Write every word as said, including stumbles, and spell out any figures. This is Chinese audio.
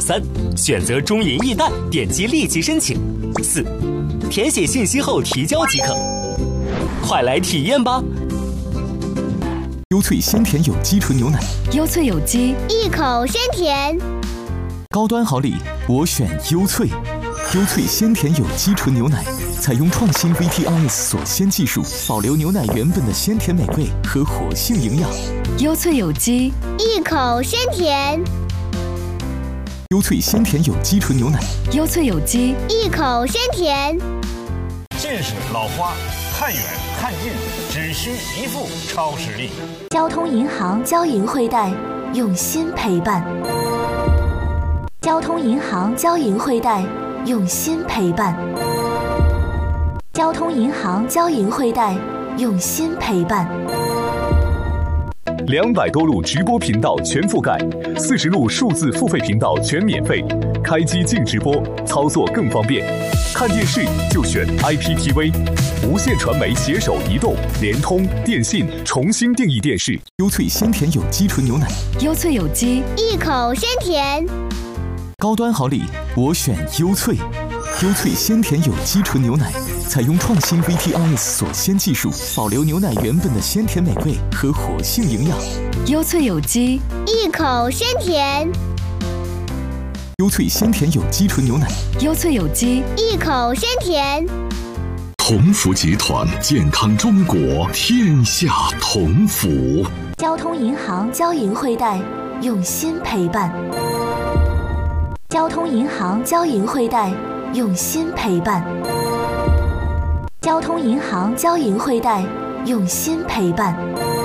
三，选择中银易贷，点击立即申请。四，填写信息后提交即可。快来体验吧！ 优萃鲜甜有机纯牛奶， 优萃有机， 一口鲜甜。 高端好礼，我选优萃。优萃鲜甜有机纯牛奶，采用创新 V T I S 锁鲜技术，保留牛奶原本的鲜甜美味和活性营养。 优萃有机， 一口鲜甜。 优萃鲜甜有机纯牛奶， 优萃有机， 一口鲜甜。 近视、老花，看远看近，只需一副超视力。 交通银行交银汇贷，用心陪伴。交通银行交银汇贷，用心陪伴。交通银行交银汇贷，用心陪伴。 两百多路直播频道全覆盖，四十路数字付费频道全免费，开机净直播，操作更方便。看电视就选 I P T V， 无线传媒携手移动、联通、电信重新定义电视。 优萃鲜甜有机纯牛奶， 优萃有机， 一口鲜甜。 高端好礼，我选优萃。优萃鲜甜有机纯牛奶，采用创新 V T I S 锁鲜技术，保留牛奶原本的鲜甜美味和活性营养。 优萃有机， 一口鲜甜。 优萃鲜甜有机纯牛奶， 优萃有机， 一口鲜甜。 同福集团，健康中国，天下同福。 交通银行交银汇贷，用心陪伴。交通银行交银汇贷，用心陪伴。交通银行交银汇贷，用心陪伴。